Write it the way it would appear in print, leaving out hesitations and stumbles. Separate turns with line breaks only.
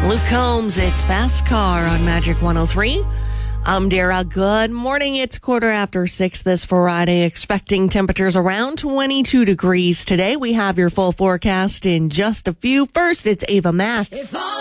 Luke Combs, it's Fast Car on Magic 103. I'm Dara. Good morning. It's 6:15 this Friday. Expecting temperatures around 22 degrees today. We have your full forecast in just a few. First, it's Ava Max.